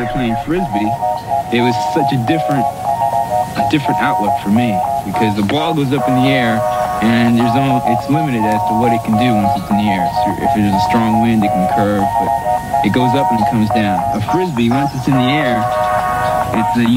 started playing Frisbee, it was such a different outlook for me, because the ball goes up in the air and it's limited as to what it can do once it's in the air. So if there's a strong wind, it can curve, but it goes up and it comes down. A Frisbee, once it's in the air, it's a